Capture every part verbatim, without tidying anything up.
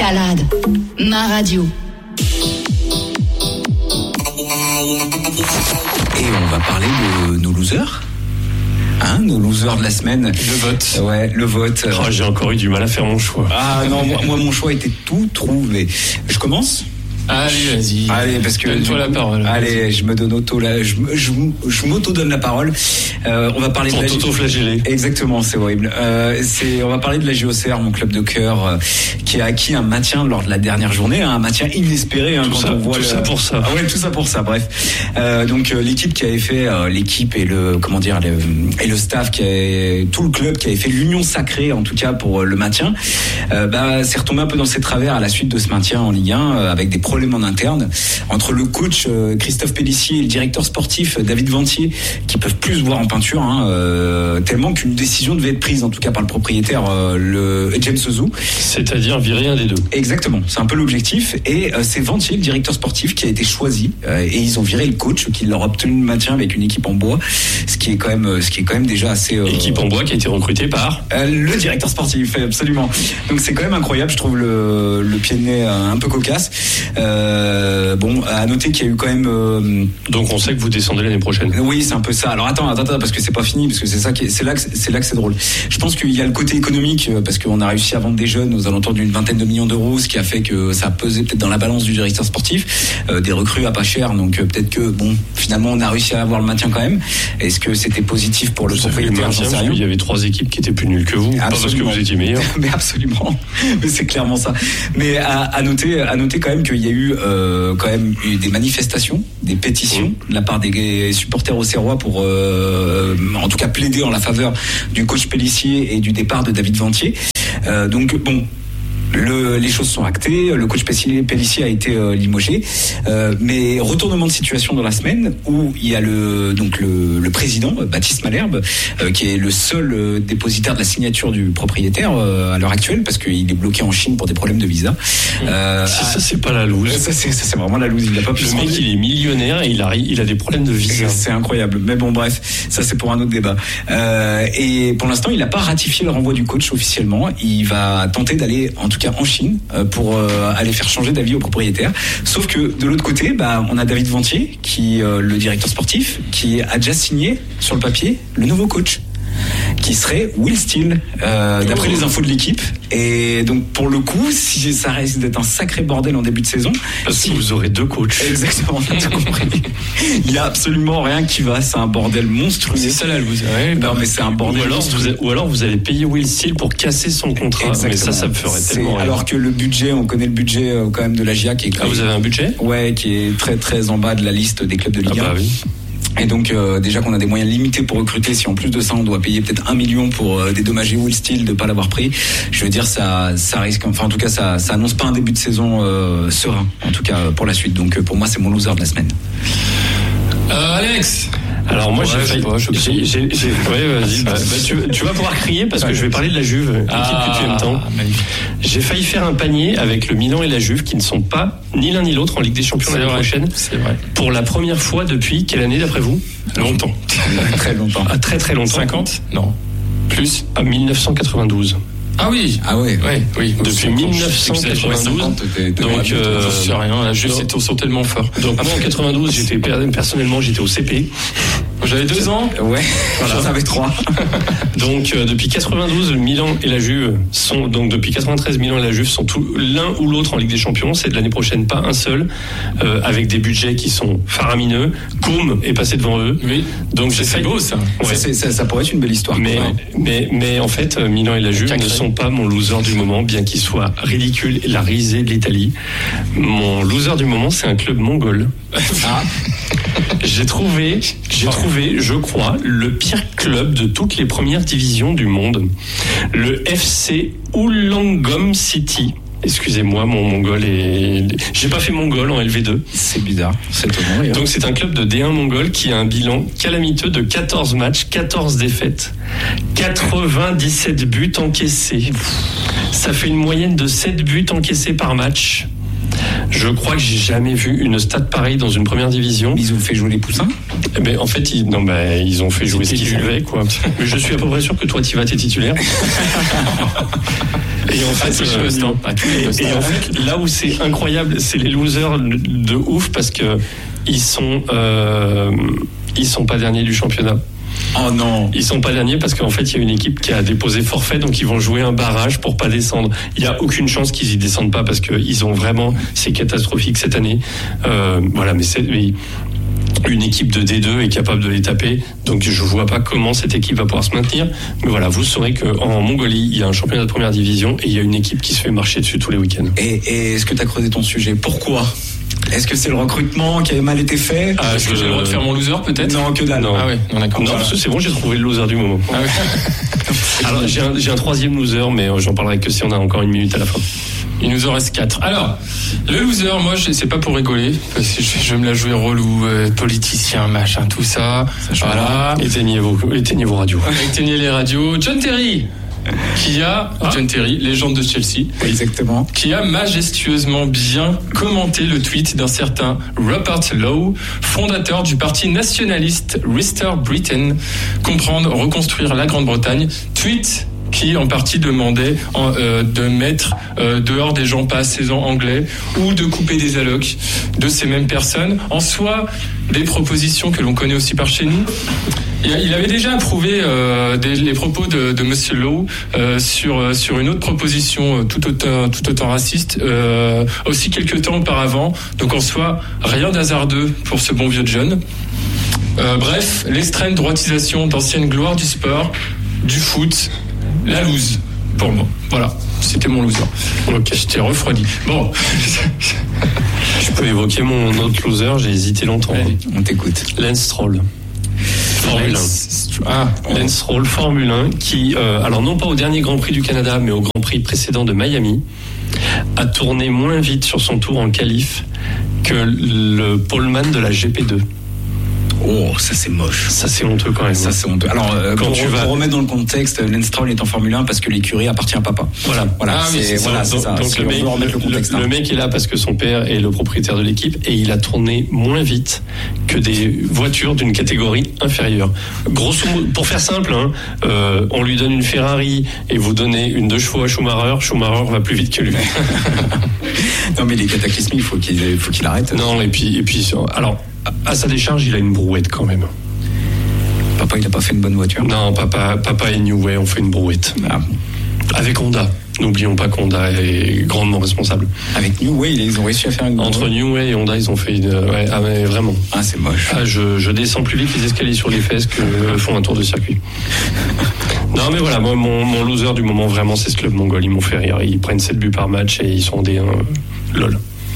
Escalade, ma radio. Et on va parler de nos losers. Hein, nos losers de la semaine. Le vote. Ouais, le vote. Oh, j'ai encore eu du mal à faire mon choix. Ah non, moi, moi mon choix était tout trouvé. Je commence ? Allez, vas-y. Allez, parce que donne-toi la parole. Allez, vas-y. je me donne auto là, je, je, je m'auto-donne la parole. Euh, on va parler Ton de la auto-flagellé. Exactement, c'est horrible. Euh, c'est, on va parler de la J O C R, mon club de cœur, euh, qui a acquis un maintien lors de la dernière journée, hein, un maintien inespéré. Hein, tout quand ça, on voit tout le... ça pour ça. Ah ouais, tout ça pour ça. Bref, euh, donc euh, l'équipe qui avait fait, euh, l'équipe et le, comment dire, le, et le staff qui avait, tout le club qui avait fait l'union sacrée, en tout cas pour euh, le maintien, euh, bah, s'est retombé un peu dans ses travers à la suite de ce maintien en Ligue un, euh, avec des problèmes en interne. Entre le coach euh, Christophe Pellissier et le directeur sportif euh, David Ventier, qui peuvent plus se voir en peinture, hein, euh, tellement qu'une décision devait être prise, en tout cas par le propriétaire, euh, le James Zou. C'est-à-dire virer un des deux. Exactement, c'est un peu l'objectif. Et euh, c'est Ventier, le directeur sportif, qui a été choisi. Euh, et ils ont viré le coach, qui leur a obtenu le maintien avec une équipe en bois, ce qui est quand même, ce qui est quand même déjà assez. Euh, équipe en bois qui a été recrutée par euh, le directeur sportif, absolument. Donc c'est quand même incroyable, je trouve le, le pied de nez un peu cocasse. Euh, bon. À noter qu'il y a eu quand même. Euh... Donc on sait que vous descendez l'année prochaine. Oui, c'est un peu ça. Alors attends, attends, attends, parce que c'est pas fini, parce que c'est ça qui, est, c'est là que c'est là que c'est drôle. Je pense qu'il y a le côté économique, parce qu'on a réussi à vendre des jeunes aux alentours d'une vingtaine de millions d'euros, ce qui a fait que ça a pesé peut-être dans la balance du directeur sportif, euh, des recrues à pas cher. Donc euh, peut-être que bon, finalement on a réussi à avoir le maintien quand même. Est-ce que c'était positif pour le propriétaire? Il y avait trois équipes qui étaient plus nulles que vous, absolument. Pas parce que vous étiez meilleur. Mais absolument, mais c'est clairement ça. Mais à, à noter, à noter quand même qu'il y a eu euh, quand même eu des manifestations, des pétitions mmh. de la part des supporters auxerrois pour, euh, en tout cas, plaider en la faveur du coach Pellissier et du départ de David Ventier. Euh, donc bon. Le, les choses sont actées, le coach Pellissier a été euh, limogé, euh, mais retournement de situation dans la semaine où il y a le donc le, le président Baptiste Malherbe euh, qui est le seul euh, dépositaire de la signature du propriétaire euh, à l'heure actuelle parce qu'il est bloqué en Chine pour des problèmes de visa. Euh, ça, ça c'est pas la loose. Ça c'est, ça c'est vraiment la loose. Il a pas pu le mec il est millionnaire et il a il a des problèmes de visa. C'est, c'est incroyable. Mais bon bref, ça c'est pour un autre débat. Euh, et pour l'instant il n'a pas ratifié le renvoi du coach officiellement. Il va tenter d'aller en tout en Chine pour euh, aller faire changer d'avis au propriétaire. Sauf que de l'autre côté, bah, on a David Ventier, qui euh, le directeur sportif, qui a déjà signé sur le papier le nouveau coach, qui serait Will Steele, euh, d'après les infos de l'équipe. Et donc pour le coup, si ça risque d'être un sacré bordel en début de saison. Parce si... que vous aurez deux coachs. Exactement, t'as compris. Il y a absolument rien qui va, c'est un bordel monstrueux. C'est ça là, vous ouais, non mais c'est un bordel. Ou alors, vous, ou alors vous allez payer Will Steele pour casser son contrat. Exactement. Mais ça, ça me ferait c'est... tellement. Alors que le budget, on connaît le budget euh, quand même de la G I A qui est. Ah, vous avez un budget ? Ouais, qui est très très en bas de la liste des clubs de Ligue un. Ah bah oui. Et donc euh, déjà qu'on a des moyens limités pour recruter, si en plus de ça on doit payer peut-être un million pour euh, dédommager Will Steele de pas l'avoir pris, je veux dire ça ça risque, enfin en tout cas ça ça annonce pas un début de saison euh, serein, en tout cas pour la suite. Donc pour moi c'est mon loser de la semaine. Euh, Alex. Alors moi ouais, j'ai failli. J'ai, j'ai, j'ai, j'ai, ouais, vas-y. Bah, bah, tu, tu vas pouvoir crier parce que je vais parler de la Juve, l'équipe ah, que tu aimes tant. Magnifique. J'ai failli faire un panier avec le Milan et la Juve qui ne sont pas ni l'un ni l'autre en Ligue des Champions c'est l'année vrai, prochaine. C'est vrai. Pour la première fois depuis quelle année d'après vous ? Longtemps. Très longtemps. Ah, très très longtemps. cinquante ? Non. Plus ? À dix-neuf quatre-vingt-douze. Ah oui, ah ouais, ouais, oui. Depuis dix-neuf quatre-vingt-douze. Donc, euh, je sais rien. La Juve, c'est sont tellement forts. Donc moi en quatre-vingt-douze, j'étais personnellement, j'étais au C P. J'avais deux ans. Ouais. Voilà. J'en avais trois. Donc euh, depuis quatre-vingt-douze, le Milan et la Juve sont donc depuis quatre-vingt-treize, Milan et la Juve sont tout l'un ou l'autre en Ligue des Champions. C'est de l'année prochaine pas un seul, euh, avec des budgets qui sont faramineux. Côme est passé devant eux. Oui. Donc c'est, c'est beau ça. Ouais. C'est, c'est, ça pourrait être une belle histoire. Mais mais mais en fait, Milan et la Juve ne sont pas mon loser du moment, bien qu'il soit ridicule et la risée de l'Italie. Mon loser du moment, c'est un club mongol. Ah. J'ai trouvé, j'ai trouvé, je crois, le pire club de toutes les premières divisions du monde. Le F C Wollongong City. Excusez-moi, mon mongol est... J'ai pas fait mongol en L V deux. C'est bizarre, c'est étonnant. Donc c'est un club de D un mongol qui a un bilan calamiteux de quatorze matchs, quatorze défaites, quatre-vingt-dix-sept buts encaissés. Ça fait une moyenne de sept buts encaissés par match. Je crois que j'ai jamais vu une stat pareille dans une première division. Ils ont fait jouer les poussins. Eh ben, en fait, ils, non, ben, ils ont fait jouer ce qu'ils voulaient, quoi. Mais je suis à peu près sûr que toi, tu vas, t'es titulaire. Et en fait, euh, et, et en fait, là où c'est incroyable, c'est les losers de ouf parce que ils sont, euh, ils sont pas derniers du championnat. Oh non. Ils sont pas derniers parce qu'en fait il y a une équipe qui a déposé forfait, donc ils vont jouer un barrage pour pas descendre. Il y a aucune chance qu'ils y descendent pas parce que ils ont vraiment, c'est catastrophique cette année. Euh, voilà, mais c'est mais une équipe de D deux est capable de les taper, donc je vois pas comment cette équipe va pouvoir se maintenir. Mais voilà, vous saurez qu'en Mongolie il y a un championnat de première division et il y a une équipe qui se fait marcher dessus tous les week-ends. Et, et est-ce que tu as creusé ton sujet? Pourquoi? Est-ce que c'est le recrutement qui avait mal été fait? Ah, Est-ce je... que j'ai le droit de faire mon loser peut-être? Non, que dalle. Non. Ah ouais, non d'accord. Non, voilà. C'est bon, j'ai trouvé le loser du moment. Ah ouais. Alors j'ai un, j'ai un troisième loser, mais j'en parlerai que si on a encore une minute à la fin. Il nous en reste quatre. Alors, le loser, moi, je, c'est pas pour rigoler, parce que je, je vais me la jouer relou, euh, politicien, machin, tout ça. ça voilà. Éteignez vos, éteignez vos radios. Éteignez les radios. John Terry, qui a, ah. John Terry, légende de Chelsea. Exactement. Qui a majestueusement bien commenté le tweet d'un certain Rupert Lowe, fondateur du parti nationaliste Restore Britain, comprendre, reconstruire la Grande-Bretagne. Tweet qui en partie demandait en, euh, de mettre euh, dehors des gens pas assez anglais ou de couper des allocs de ces mêmes personnes. En soi, des propositions que l'on connaît aussi par chez nous. Il avait déjà approuvé euh, des, les propos de, de Monsieur Lowe euh, sur sur une autre proposition euh, tout autant tout autant raciste euh, aussi quelques temps auparavant. Donc en soi, rien d'hasardeux pour ce bon vieux John. Euh, bref, l'extrême droitisation d'anciennes gloires du sport, du foot. La loose, pour moi. Voilà, c'était mon loser. Ok, j'étais refroidi. Bon. Je peux évoquer mon autre loser, j'ai hésité longtemps. Allez, on t'écoute. Lance Stroll. Formule un. Ah, Lance Stroll, Formule un, qui, euh, alors non pas au dernier Grand Prix du Canada, mais au Grand Prix précédent de Miami, a tourné moins vite sur son tour en qualif que le poleman de la G P deux. Oh, ça c'est moche. Ça c'est honteux quand même. Ça c'est honteux. Alors, euh, quand pour, tu pour vas... remettre dans le contexte, Lance Stroll est en Formule un parce que l'écurie appartient à papa. Voilà. Voilà, ah, c'est, oui, c'est voilà, ça. c'est ça. Donc si le, mec, le, contexte, le, hein. le mec est là parce que son père est le propriétaire de l'équipe et il a tourné moins vite que des voitures d'une catégorie inférieure. Grosso modo, pour faire simple, hein, euh, on lui donne une Ferrari et vous donnez une deux chevaux à Schumacher, Schumacher va plus vite que lui. Non mais les cataclysmes, il faut qu'il, faut qu'il arrête. Non, et puis, et puis, alors, à sa décharge, il a une brouette quand même. Papa, il n'a pas fait une bonne voiture. Non, papa, papa et New Way ont fait une brouette. Ah. Avec Honda. N'oublions pas qu'Honda est grandement responsable. Avec New Way, ils ont réussi à faire une. Entre New Way et Honda, ils ont fait une. Ouais, ah, mais vraiment. Ah, c'est moche. Ah, je, je descends plus vite les escaliers sur les fesses que font un tour de circuit. Non, mais voilà, moi, mon, mon loser du moment, vraiment, c'est ce club mongol. Ils m'ont fait rire. Ils prennent sept buts par match et ils sont des. Euh, lol.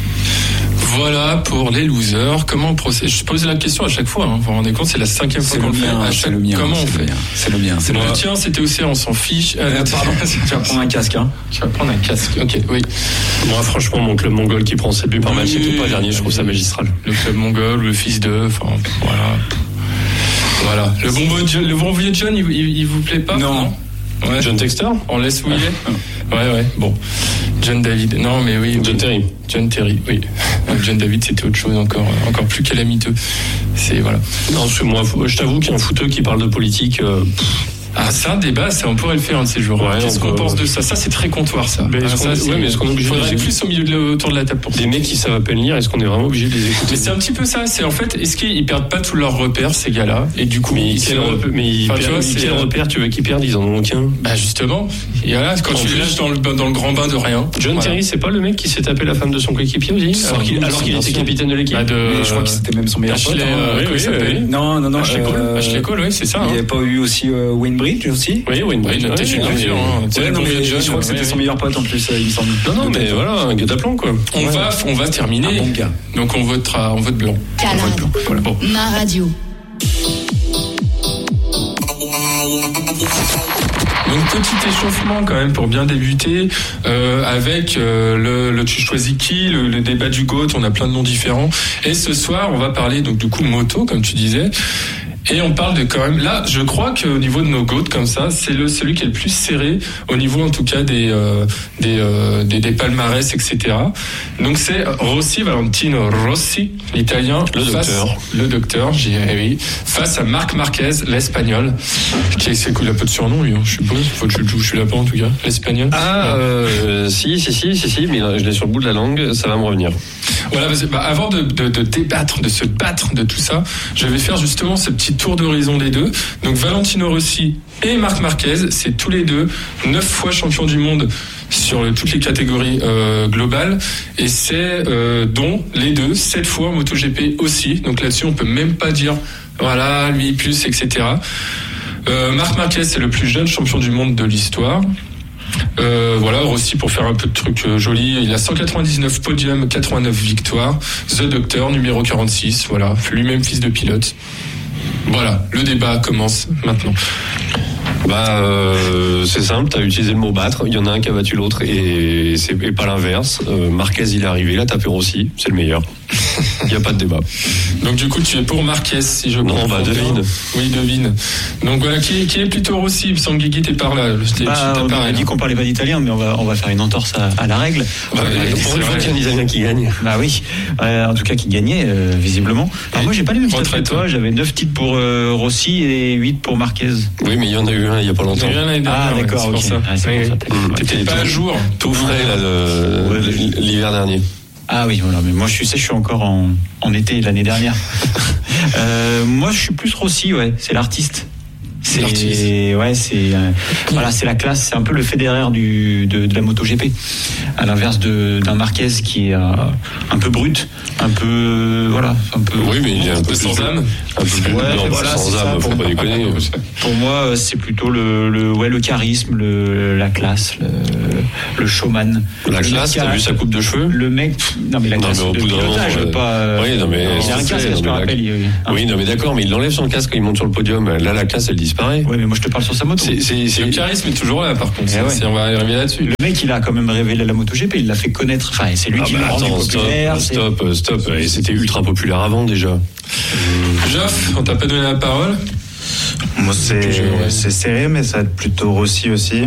Voilà pour les losers. Comment on procède? Je pose la question à chaque fois. Hein. Vous vous rendez compte, c'est la cinquième c'est fois qu'on le fait. À chaque... C'est le mien. Comment c'est on fait le C'est le mien. C'est le le tien, c'était aussi, on s'en fiche. Euh, pardon. Tu vas prendre un casque, hein. Tu vas prendre un casque. Ok, oui. Moi, franchement, mon club mongol qui prend sept buts par match, c'était pas dernier. Je trouve ça magistral. Le club mongol, le fils de. Enfin, voilà. Voilà. Le bon, le bon vieux John, il, il, il vous plaît pas? Non. non ouais. John Texter? On laisse où il est? Ouais, ouais, bon. John David. Non, mais oui. John oui. Terry. John Terry, oui. John David, c'était autre chose encore, encore plus calamiteux. C'est, voilà. Non, c'est moi, je t'avoue qu'un footeux qui parle de politique, euh, ah, c'est un débat, ça, on pourrait le faire un de ces jours. Ouais, Qu'est-ce qu'on peut... pense de ça? Ça, c'est très comptoir, ça. Mais ah, est-ce ça, qu'on... c'est... Ouais, mais est-ce qu'on est obligé faudrait de les... plus au milieu de la... autour de la table pour ça. Des mecs qui savent à peine lire, est-ce qu'on est vraiment obligé de les écouter? Mais c'est un petit peu ça. C'est en fait, est-ce qu'ils perdent pas tous leurs repères, ces gars-là? Et du coup, mais ils quel, repère, mais ils enfin, perdent, vois, quel repère tu veux qu'ils perdent? Ils en ont aucun. Bah, justement. Et voilà, quand en tu les lâches dans le, dans le grand bain de rien. John voilà. Terry, c'est pas le mec qui s'est tapé la femme de son coéquipier aussi? Alors qu'il, alors qu'il était capitaine de l'équipe. Bah de... Je crois que c'était même son meilleur pote. Non, non, non. Ashley Cole, oui, c'est ça. Il n'y avait pas eu aussi Wayne Bridge aussi? Oui, Wayne Bridge. Bien sûr, hein. Ouais, non, mais je crois que c'était son meilleur pote en plus, il me semble. Non, non, mais voilà, un gars d'aplomb, quoi. On ouais. va, on va terminer. Un bon gars. Donc on votera, on vote blanc. Canal. On vote blanc. Voilà. Bon. Ma radio. Donc petit échauffement quand même pour bien débuter euh, avec euh, le, le tu choisis qui, le, le débat du GOAT, on a plein de noms différents. Et ce soir, on va parler donc du coup moto, comme tu disais. Et on parle de quand même, là, je crois qu'au niveau de nos GOAT, comme ça, c'est le, celui qui est le plus serré, au niveau, en tout cas, des, euh, des, euh, des, des palmarès, et cetera. Donc, c'est Rossi, Valentino Rossi, l'italien. Le face, docteur. Le docteur, j'ai, oui. Face à Marc Marquez, l'espagnol. Qui c'est cool, il a pas de surnom, lui, hein, je suppose. Faut que je, je suis là pas, en tout cas. L'espagnol. Ah, euh, si, si, si, si, si, mais je l'ai sur le bout de la langue, ça va me revenir. Voilà, bah, avant de, de, de débattre, de se battre de tout ça, je vais faire justement ce petit tour d'horizon des deux. Donc Valentino Rossi et Marc Marquez, c'est tous les deux neuf fois champions du monde sur le, toutes les catégories euh, globales, et c'est euh, dont les deux sept fois en MotoGP aussi. Donc là-dessus, on peut même pas dire voilà lui plus, et cetera. Euh, Marc Marquez, c'est le plus jeune champion du monde de l'histoire. Euh, voilà, Rossi, pour faire un peu de trucs euh, jolis, il a cent quatre-vingt-dix-neuf podiums, quatre-vingt-neuf victoires. The Doctor, numéro quarante-six, voilà, lui-même fils de pilote. Voilà, le débat commence maintenant. Bah, euh, c'est simple, t'as utilisé le mot battre, il y en a un qui a battu l'autre et c'est et pas l'inverse. Euh, Marquez, il est arrivé, il a tapé Rossi, c'est le meilleur. Il n'y a pas de débat. Donc du coup, tu es pour Marquez, si je comprends. Non, bah devine. Oui, devine. Donc voilà, qui, qui est plutôt Rossi? Sanguigui, t'es par là. Bah, on a dit qu'on parlait pas d'italien, mais on va, on va faire une entorse à, à la règle. Bah, ouais, pour une fois qu'il y a un Italien qui gagne. Bah oui, euh, en tout cas qui gagnait, euh, visiblement. Alors moi, j'ai pas les mêmes stats que toi, j'avais neuf titres pour euh, Rossi et huit pour Marquez. Oui, mais il y en a eu un il y a pas longtemps. Ah d'accord, ok. Ça. Ah, c'est oui. pour ça. T'étais pas à jour. Tout frais là, de, ouais, l'hiver dernier. Ah oui, voilà, mais moi je suis, je suis encore en, en été l'année dernière. euh, moi je suis plus Rossi, ouais, c'est l'artiste. C'est, ouais, c'est, euh, voilà, c'est la classe, c'est un peu le Federer du, de, de la MotoGP. À l'inverse de, d'un Marquez qui est euh, un peu brut, un peu, voilà, un peu. Oui, mais il est un peu sans âme. Un peu plus ouais, non, voilà, sans âme, faut pas déconner. Pour moi, c'est plutôt le, le, ouais, le charisme, le, la classe, le, le showman. La classe, t'as vu sa coupe de cheveux? Le mec, non mais la classe non, mais de pilotage, euh, pas. Euh, oui, non mais. il a un casque, je te rappelle. Oui, non mais d'accord, mais il enlève son casque quand il monte sur le podium. Là, la classe, elle disparaît. Oui, mais moi je te parle sur sa moto. C'est, c'est, c'est... Le charisme est toujours là, par contre. Eh ouais. C'est, on va arriver là-dessus. Le mec, il a quand même révélé la MotoGP, il l'a fait connaître. Enfin, c'est lui ah qui bah l'a rendu attends, populaire. Stop, stop, stop. Et c'était ultra populaire avant déjà. Geoff, on t'a pas donné la parole. Moi, c'est, ouais. c'est serré, mais ça va être plutôt Rossi aussi.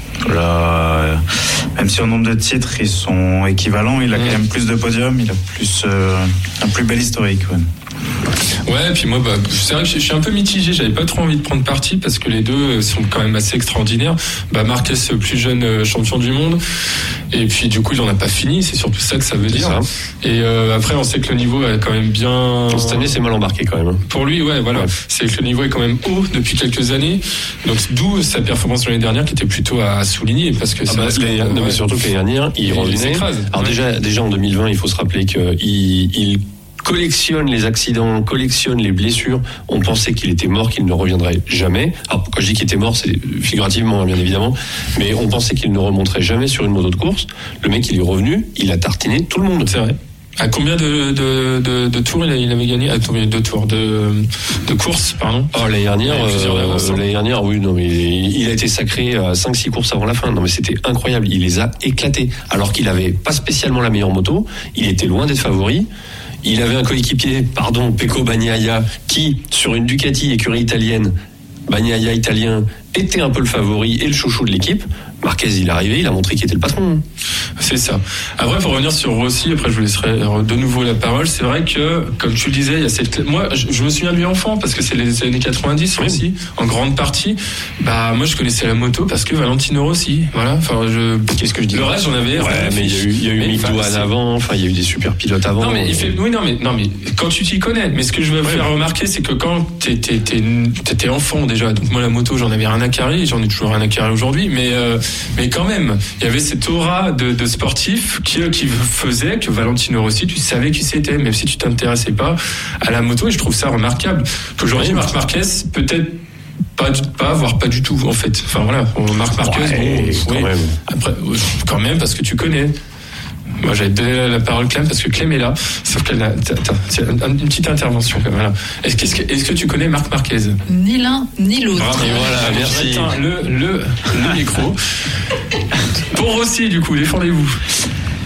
Là, même si en nombre de titres ils sont équivalents, il a mmh. quand même plus de podiums, il a plus euh, un plus bel historique. Ouais. Ouais, et puis moi, bah, c'est vrai que je suis un peu mitigé. J'avais pas trop envie de prendre parti parce que les deux sont quand même assez extraordinaires. Bah, Marquez, le plus jeune champion du monde, et puis du coup, il en a pas fini. C'est surtout ça que ça veut c'est dire. Ça. Et euh, après, on sait que le niveau est quand même bien. Cette année, c'est mal embarqué quand même. Pour lui, ouais, voilà. Ouais. C'est que le niveau est quand même haut depuis quelques années. Donc, d'où sa performance l'année dernière qui était plutôt à souligner parce que ah c'est bah, les, non, mais surtout que l'année dernière, il, il revenait. Alors ouais. déjà, déjà en deux mille vingt, il faut se rappeler qu'il il collectionne les accidents, collectionne les blessures. On pensait qu'il était mort, qu'il ne reviendrait jamais. Alors, quand je dis qu'il était mort, c'est figurativement, bien évidemment, mais on pensait qu'il ne remonterait jamais sur une moto de course. Le mec, il est revenu, il a tartiné tout le monde. C'est vrai. À combien de, de, de, de tours il avait gagné? À combien de tours de, de courses, pardon? Oh, l'année dernière, euh, l'année dernière, oui, non, mais il a été sacré à cinq six courses avant la fin. Non, mais c'était incroyable. Il les a éclatés. Alors qu'il avait pas spécialement la meilleure moto. Il était loin d'être favori. Il avait un coéquipier, pardon, Pecco Bagnaia, qui, sur une Ducati écurie italienne, Bagnaia italien, était un peu le favori et le chouchou de l'équipe. Marquez, il est arrivé, il a montré qu'il était le patron. C'est ça. Après, pour revenir sur Rossi, après je vous laisserai de nouveau la parole. C'est vrai que, comme tu le disais, il y a cette. Moi, je, je me souviens de lui enfant parce que c'est les années quatre-vingt-dix oui. Aussi, en grande partie. Bah, moi, je connaissais la moto parce que Valentino Rossi. Voilà. Enfin, je. Qu'est-ce que je dis? Le reste, j'en avais. Ouais, mais il y a eu, il y a eu Mick Doohan avant. Enfin, il y a eu des super pilotes avant. Non, mais il fait. Oui, non, mais non, mais quand tu t'y connais. Mais ce que je veux ouais. faire remarquer, c'est que quand t'es, t'es, t'es, t'étais enfant déjà. Donc moi, la moto, j'en avais rien à carrer. J'en ai toujours rien à carrer aujourd'hui. Mais, euh, mais quand même, il y avait cette aura de, de sportif qui, qui faisait que Valentino Rossi, tu savais qui c'était, même si tu t'intéressais pas à la moto. Et je trouve ça remarquable. Qu'aujourd'hui, Marc Marquez, peut-être pas, pas, voire pas du tout, en fait. Enfin voilà, Marc Marquez, ouais, bon, quand oui. même. Après, quand même, parce que tu connais. Moi, j'allais te donner la parole, Clem, parce que Clem est là. Sauf qu'elle a une petite intervention. Voilà. Est-ce que, est-ce que tu connais Marc Marquez? Ni l'un, ni l'autre. Ah, mais voilà, merci. Le, le, le micro. Pour Rossi, du coup, défendez-vous.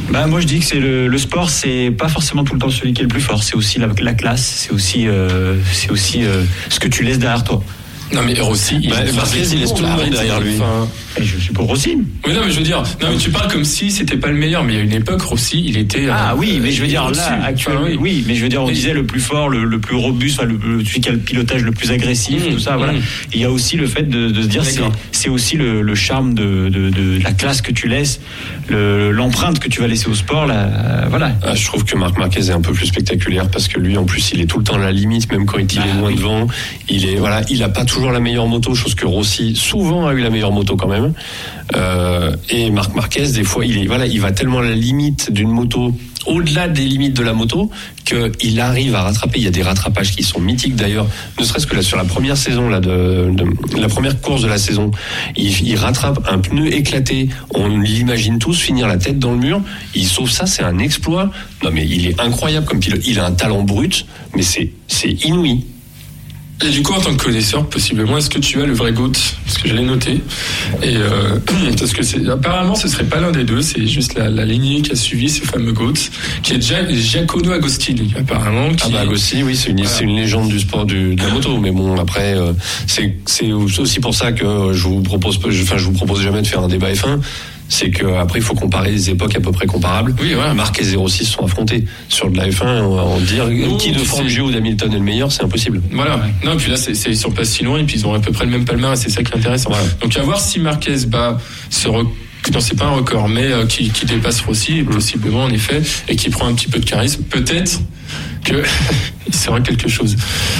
Bah moi je dis que c'est le, le sport, c'est pas forcément tout le temps celui qui est le plus fort, c'est aussi la, la classe, c'est aussi, euh, c'est aussi euh, ce que tu laisses derrière toi. Non mais Rossi, il, bah, Marquez, il laisse tout le monde derrière lui. Enfin, je suis pour Rossi. Oui non mais je veux dire, non mais tu parles comme si c'était pas le meilleur, mais il y a une époque Rossi, il était. Ah euh, oui, mais je veux dire là actuellement, enfin, oui. oui, mais je veux dire on et disait le plus fort, le, le plus robuste, enfin, le, le, celui qui a le pilotage le plus agressif, mmh, tout ça. Mmh. Voilà. Il y a aussi le fait de, de se dire c'est, c'est aussi le, le charme de, de, de la classe que tu laisses, le, l'empreinte que tu vas laisser au sport. Là, euh, voilà. Ah, je trouve que Marc Marquez est un peu plus spectaculaire parce que lui en plus il est tout le temps à la limite, même quand il est ah, loin oui. devant. Il est voilà, il a pas toujours la meilleure moto. Chose que Rossi souvent a eu la meilleure moto quand même. Euh, et Marc Marquez, des fois, il est voilà, il va tellement à la limite d'une moto, au-delà des limites de la moto, qu'il arrive à rattraper. Il y a des rattrapages qui sont mythiques d'ailleurs. Ne serait-ce que là sur la première saison là de, de la première course de la saison, il, il rattrape un pneu éclaté. On l'imagine tous finir la tête dans le mur. Il sauve ça, c'est un exploit. Non mais il est incroyable comme pilote. Il a un talent brut, mais c'est c'est inouï. Et du coup, en tant que connaisseur, possiblement, est-ce que tu as le vrai GOAT ? Parce que je l'ai noté. Et euh, parce que c'est, apparemment, ce serait pas l'un des deux. C'est juste la, la lignée qui a suivi ces fameux GOATs, qui est Gia- Giacomo Agostini, apparemment. Qui ah bah Agostini, oui, c'est une, voilà. c'est une légende du sport du, de la moto. Mais bon, après, euh, c'est, c'est aussi pour ça que je vous propose, enfin, je vous propose jamais de faire un débat F un. C'est qu'après, il faut comparer des époques à peu près comparables. Oui, voilà. Marc et zéro six sont affrontés. Sur de la F un, on va en dire non, qui de Fangio ou d'Hamilton est le meilleur, c'est impossible. Voilà. Ouais. Non, puis là, c'est, c'est sur place si loin, et puis ils ont à peu près le même palmarès, c'est ça qui est intéressant. Voilà. Donc, à voir si Marquez bat ce record. Non, c'est pas un record, mais euh, qui, qui dépasse Rossi, et possiblement, en effet, et qui prend un petit peu de charisme. Peut-être que il sera quelque chose.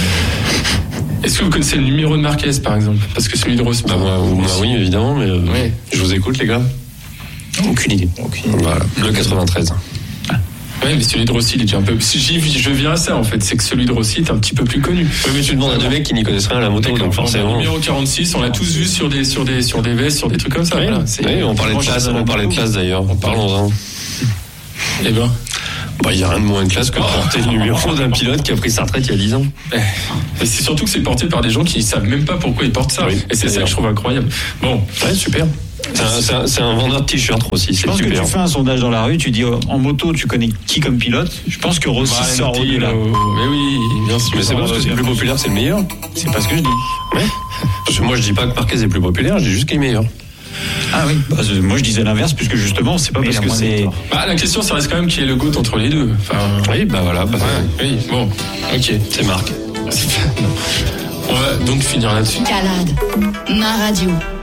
Est-ce que vous connaissez le numéro de Marquez, par exemple ? Parce que celui de Rossi. Bah, bah, bah, oui, évidemment, mais euh, oui. Je vous écoute, les gars. Aucune idée. Aucune idée. Voilà, le quatre-vingt-treize. Ah. Oui, mais celui de Rossi, il est déjà un peu. J'y, je viens à ça, en fait. C'est que celui de Rossi est un petit peu plus connu. Oui, mais tu demandes à deux mecs qui n'y connaissent rien à la moto, donc forcément. Le numéro quarante-six, on l'a tous vu sur des, sur des, sur des vestes, sur des trucs comme ça. Oui, voilà. C'est, oui on parlait de classe, on parlait de classe d'ailleurs. Parlons-en. Eh ben. Bah, il n'y a rien de moins de classe que de porter le numéro d'un pilote qui a pris sa retraite il y a dix ans. Et c'est surtout que c'est porté par des gens qui ne savent même pas pourquoi ils portent ça. Oui, et c'est ça que je trouve incroyable. Bon, ouais, super. C'est un, c'est, un, c'est un vendeur de t-shirts aussi. Je pense super. Que tu fais un sondage dans la rue, tu dis oh, en moto, tu connais qui comme pilote ? Je pense que Rossi bah, sort au là. Mais oui, bien sûr. Mais c'est pas parce que c'est le plus populaire, c'est le meilleur. C'est pas ce que je dis. Ouais. Parce que moi, je dis pas que Marquez est plus populaire, je dis juste qu'il est meilleur. Ah oui, bah, moi je disais l'inverse, puisque justement, c'est pas mais parce que c'est. Bah, la question, ça reste quand même qui est le GOAT entre les deux. Enfin, oui, bah voilà. Bah, ouais, oui, bon, ok. C'est Marc. On va donc finir là-dessus. Calade, ma radio.